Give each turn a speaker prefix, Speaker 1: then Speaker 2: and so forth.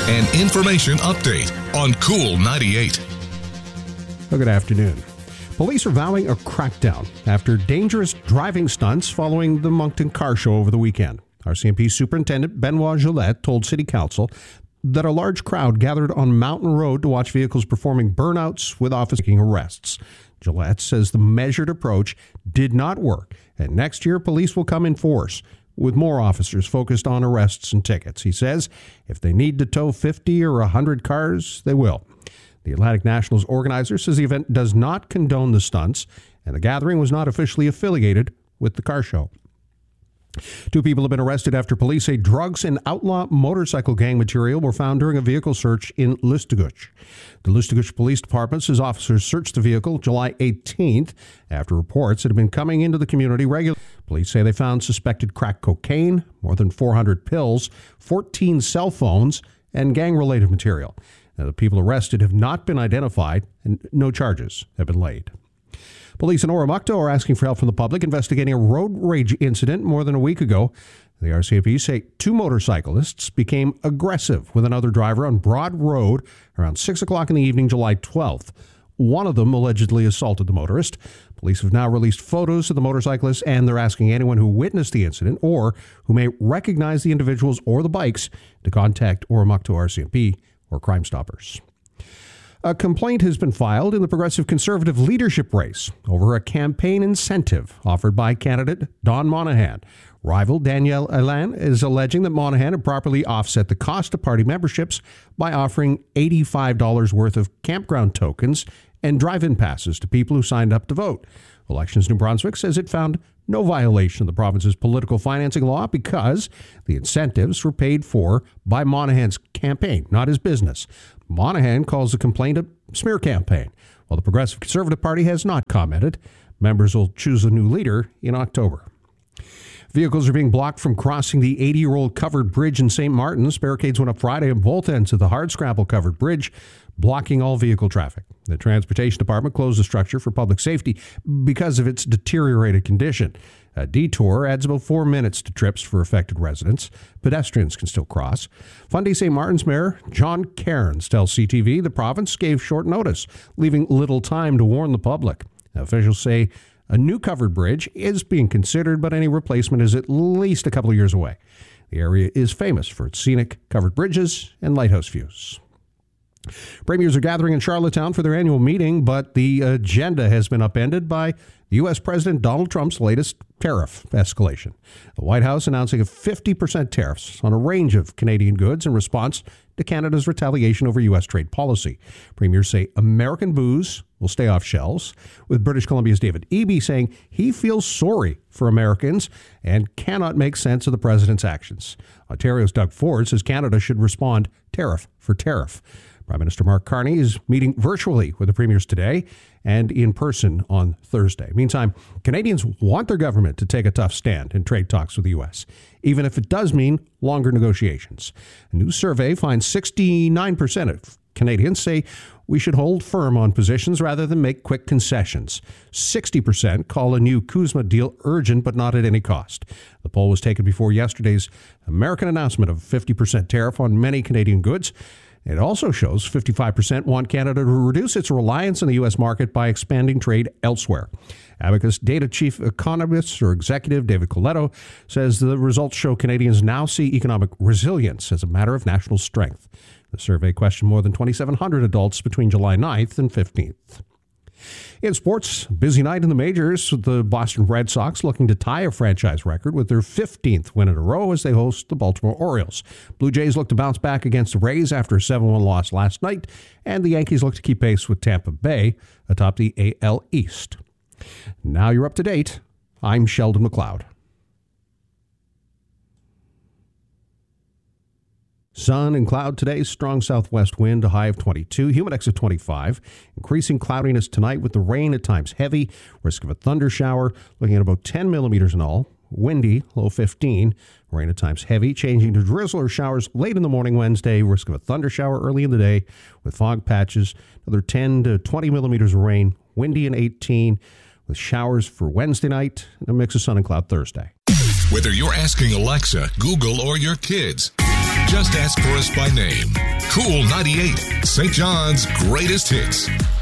Speaker 1: An information update on Cool 98.
Speaker 2: Well, good afternoon. Police are vowing a crackdown after dangerous driving stunts following the Moncton Car Show over the weekend. RCMP Superintendent Benoit Gillette told City Council that a large crowd gathered on Mountain Road to watch vehicles performing burnouts with officers making arrests. Gillette says the measured approach did not work, and next year police will come in force with more officers focused on arrests and tickets. He says if they need to tow 50 or 100 cars, they will. The Atlantic Nationals organizer says the event does not condone the stunts, and the gathering was not officially affiliated with the car show. 2 people have been arrested after police say drugs and outlaw motorcycle gang material were found during a vehicle search in Lustigoch. The Lustigoch Police Department says officers searched the vehicle July 18th after reports had been coming into the community regularly. Police say they found suspected crack cocaine, more than 400 pills, 14 cell phones, and gang-related material. Now, the people arrested have not been identified, and no charges have been laid. Police in Oromocto are asking for help from the public investigating a road rage incident more than a week ago. The RCMP say 2 motorcyclists became aggressive with another driver on Broad Road around 6 o'clock in the evening, July 12th. One of them allegedly assaulted the motorist. Police have now released photos of the motorcyclists, and they're asking anyone who witnessed the incident or who may recognize the individuals or the bikes to contact Oromocto RCMP or Crime Stoppers. A complaint has been filed in the Progressive Conservative leadership race over a campaign incentive offered by candidate Don Monahan. Rival Danielle Alain is alleging that Monahan had properly offset the cost of party memberships by offering $85 worth of campground tokens and drive-in passes to people who signed up to vote. Elections New Brunswick says it found no violation of the province's political financing law because the incentives were paid for by Monahan's campaign, not his business. Monahan calls the complaint a smear campaign, while the Progressive Conservative Party has not commented. Members will choose a new leader in October. Vehicles are being blocked from crossing the 80-year-old covered bridge in St. Martin's. Barricades went up Friday on both ends of the hardscrabble covered bridge, blocking all vehicle traffic. The Transportation Department closed the structure for public safety because of its deteriorated condition. A detour adds about 4 minutes to trips for affected residents. Pedestrians can still cross. Fundy St. Martin's Mayor John Cairns tells CTV the province gave short notice, leaving little time to warn the public. Officials say a new covered bridge is being considered, but any replacement is at least a couple of years away. The area is famous for its scenic covered bridges and lighthouse views. Premiers are gathering in Charlottetown for their annual meeting, but the agenda has been upended by U.S. President Donald Trump's latest tariff escalation. The White House announcing a 50% tariffs on a range of Canadian goods in response to Canada's retaliation over U.S. trade policy. Premiers say American booze will stay off shelves, with British Columbia's David Eby saying he feels sorry for Americans and cannot make sense of the president's actions. Ontario's Doug Ford says Canada should respond tariff for tariff. Prime Minister Mark Carney is meeting virtually with the premiers today and in person on Thursday. Meantime, Canadians want their government to take a tough stand in trade talks with the U.S., even if it does mean longer negotiations. A new survey finds 69% of Canadians say we should hold firm on positions rather than make quick concessions. 60% call a new CUSMA deal urgent but not at any cost. The poll was taken before yesterday's American announcement of a 50% tariff on many Canadian goods. It also shows 55% want Canada to reduce its reliance on the U.S. market by expanding trade elsewhere. Abacus Data Chief Economist or Executive David Coletto says the results show Canadians now see economic resilience as a matter of national strength. The survey questioned more than 2,700 adults between July 9th and 15th. In sports, busy night in the majors, with the Boston Red Sox looking to tie a franchise record with their 15th win in a row as they host the Baltimore Orioles. Blue Jays look to bounce back against the Rays after a 7-1 loss last night, and the Yankees look to keep pace with Tampa Bay atop the AL East. Now you're up to date. I'm Sheldon McLeod. Sun and cloud today, strong southwest wind, a high of 22, humidex of 25. Increasing cloudiness tonight with the rain at times heavy, risk of a thunder shower, looking at about 10 millimeters in all. Windy, low 15. Rain at times heavy, changing to drizzle or showers late in the morning Wednesday, risk of a thunder shower early in the day with fog patches. Another 10 to 20 millimeters of rain, windy and 18, with showers for Wednesday night and a mix of sun and cloud Thursday.
Speaker 1: Whether you're asking Alexa, Google, or your kids, Just ask for us by name. Cool 98, St. John's greatest hits.